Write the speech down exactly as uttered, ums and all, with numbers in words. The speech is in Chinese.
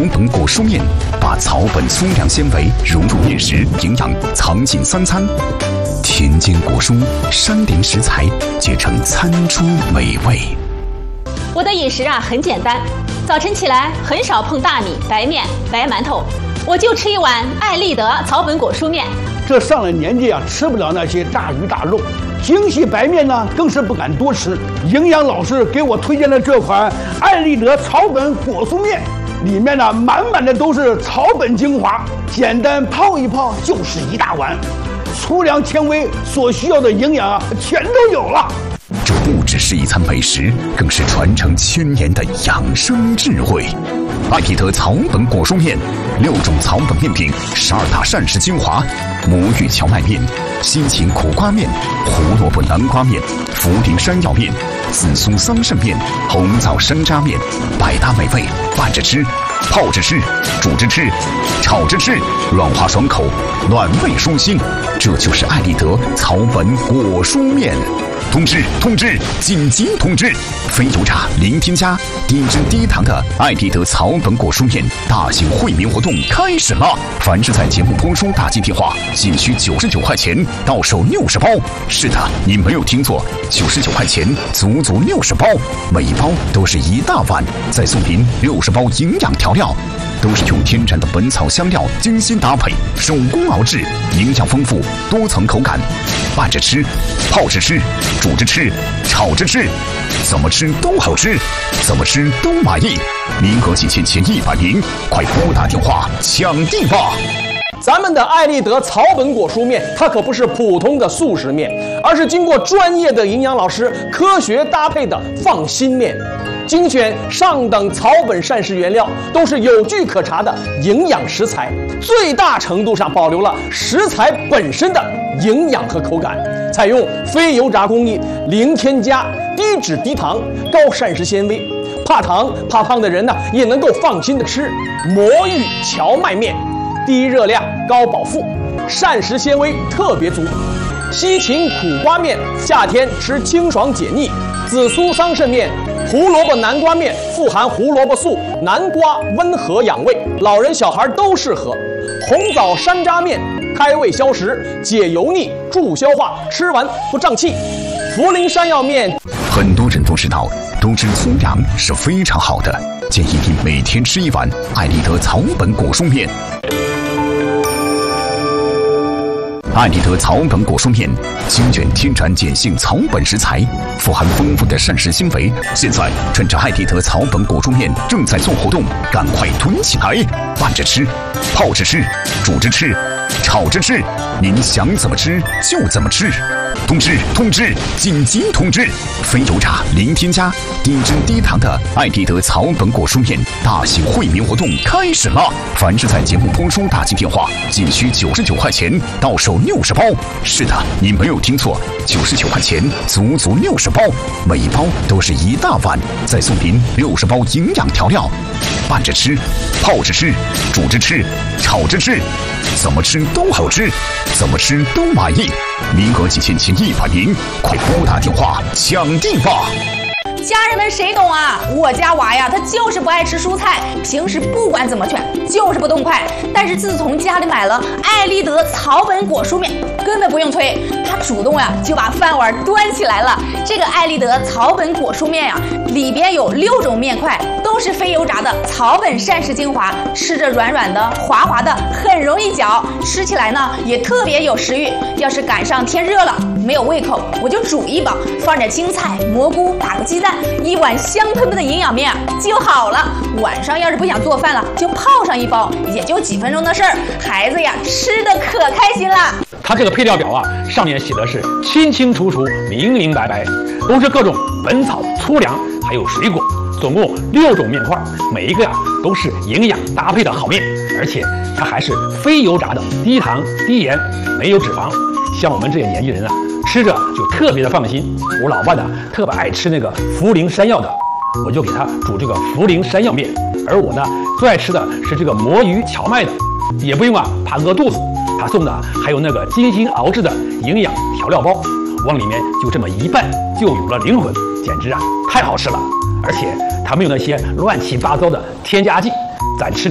本果蔬面，把草本粗粮纤维融入面食，营养藏进三餐。田间果蔬、山林食材结成餐桌美味。 我的饮食啊很简单，早晨起来很少碰大米、白面、白馒头，我就吃一碗爱立德草本果蔬面。 这上了年纪啊，吃不了那些大鱼大肉，精细白面呢更是不敢多吃。营养老师给我推荐了这款爱立德草本果蔬面，里面呢满满的都是草本精华，简单泡一泡就是一大碗，粗粮纤维所需要的营养啊全都有了。 这不只是一餐美食，更是传承千年的养生智慧。爱立德草本果蔬面，六种草本面品，十二大膳食精华：魔芋荞麦面、西芹苦瓜面、胡萝卜南瓜面、茯苓山药面、紫苏桑葚面、红枣山楂面，百搭美味，拌着吃、泡着吃、煮着吃、炒着吃，软滑爽口，暖胃舒心。这就是爱立德草本果蔬面。通知通知，紧急通知！非油炸、零添加、低脂低糖的爱立德草本果蔬面大型惠民活动开始了！凡是在节目播出打进电话，仅需九十九块钱，到手六十包。是的，你没有听错，九十九块钱，足足六十包，每一包都是一大碗，再送您六十包营养调料。都是用天然的本草香料精心搭配，手工熬制，营养丰富，多层口感，拌着吃、泡着吃、煮着吃、炒着吃，怎么吃都好吃，怎么吃都满意。名额仅限前一百名，快拨打电话抢订吧！ 咱们的爱立德草本果蔬面，它可不是普通的速食面，而是经过专业的营养老师科学搭配的放心面。精选上等草本膳食原料，都是有据可查的营养食材，最大程度上保留了食材本身的营养和口感。采用非油炸工艺，零添加，低脂低糖，高膳食纤维，怕糖怕胖的人呢也能够放心的吃。魔芋荞麦面，低热量高饱腹，膳食纤维特别足。西芹苦瓜面，夏天吃清爽解腻。紫苏桑葚面，胡萝卜南瓜面，富含胡萝卜素，南瓜温和养胃，老人小孩都适合。红枣山楂面，开胃消食，解油腻，助消化，吃完不胀气。茯苓山药面， 很多人都知道，多吃粗粮是非常好的，建议你每天吃一碗爱立德草本果蔬面。爱立德草本果蔬面，精选天然碱性草本食材，富含丰富的膳食纤维。现在趁着爱立德草本果蔬面正在做活动，赶快囤起来！拌着吃、泡着吃、煮着吃、炒着吃，您想怎么吃就怎么吃。通知通知，紧急通知！非油炸、零添加、低脂低糖的爱立德草本果蔬面大型惠民活动开始了！凡是在节目播出打进电话，仅需九十九块钱，到手六十包。是的，你没有听错，九十九块钱，足足六十包，每一包都是一大碗，再送您六十包营养调料，拌着吃、泡着吃、煮着吃、炒着吃，怎么吃都好吃，怎么吃都满意。名额仅限前一百名，快拨打电话抢订吧！ 家人们谁懂啊？我家娃呀，他就是不爱吃蔬菜，平时不管怎么劝，就是不动筷。但是自从家里买了爱立德草本果蔬面，根本不用催，他主动呀就把饭碗端起来了。这个爱立德草本果蔬面呀，里边有六种面块，都是非油炸的草本膳食精华，吃着软软的、滑滑的，很容易嚼，吃起来呢也特别有食欲。要是赶上天热了，没有胃口，我就煮一包，放点青菜、蘑菇，打个鸡蛋。一碗香喷喷的营养面就好了。晚上要是不想做饭了，就泡上一包，也就几分钟的事儿。孩子呀，吃的可开心了。 它这个配料表啊，上面写的是清清楚楚、明明白白，都是各种本草、粗粮，还有水果，总共六种面块，每一个呀都是营养搭配的好面，而且它还是非油炸的，低糖、低盐，没有脂肪。像我们这些年轻人啊，吃着就特别的放心。我老伴呢特别爱吃那个茯苓山药的，我就给他煮这个茯苓山药面。而我呢最爱吃的是这个魔芋荞麦的，也不用啊怕饿肚子。他送的还有那个精心熬制的营养调料包，往里面就这么一拌，就有了灵魂，简直啊太好吃了。而且它没有那些乱七八糟的添加剂，咱吃